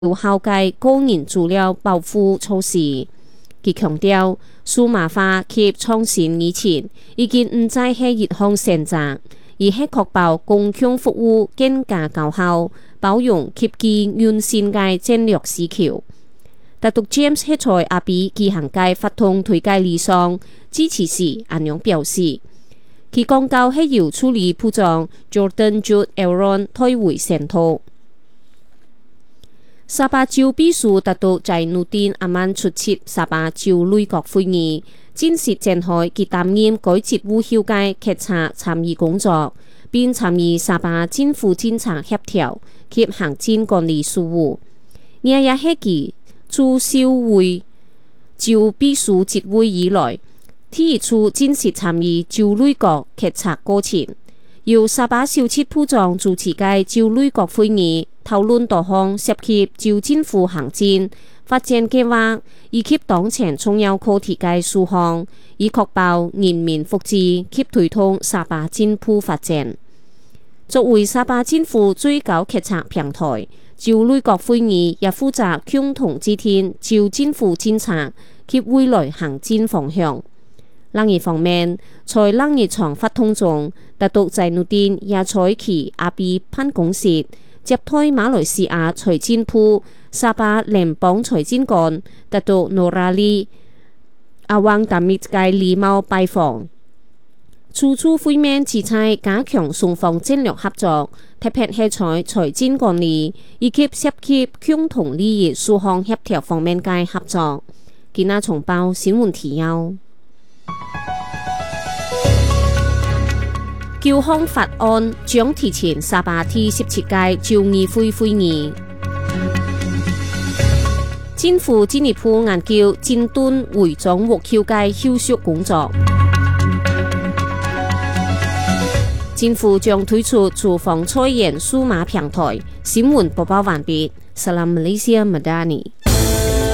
有效嘅個人資料保護措施。佢強調，數碼化及創新以前已經唔再係一項選擇，而係確保公共服務更加高效、包容及其完善嘅戰略需求。特獨 James 喺在阿比舉行嘅法通推介禮上支持時，咁樣表示，其廣告係由處理部長 Jordan Jude Aaron 推回聲討。沙巴州秘書特獨在努丁阿曼出席沙巴州內閣會議，展示展開其擔任該職務後嘅決策參與工作，並參與沙巴政府政策協調及行政管理事務。呢也係其自召回州秘書職位以來，第一次正式參與州內閣決策過程。由沙巴小七部長主持嘅州內閣會議，討論多項涉及州政府行政發展計劃以及當前重要課題嘅事項，以確保人民福祉及推動沙巴進步發展。作為沙巴政府最高決策平台，州內閣會議也負責共同制定州政府政策及未來行政方向。另一方面，在另一場法通中，特獨在努丁也在其阿比辦公室接待馬來西亞財政部沙巴聯邦財政官特獨諾拉利阿旺達密嘅禮貌拜訪。處處會面旨在加強雙方戰略合作，特別係在財政管理以及涉及共同利益事項協調方面嘅合作。今日重報新聞提要。交通法案將提前沙巴第17屆州議會會議。政府進一步研究整頓違章獲扣嘅後續工作。政府將推出廚房菜園數碼平台。新聞播報完畢。Salam Malaysia Madani。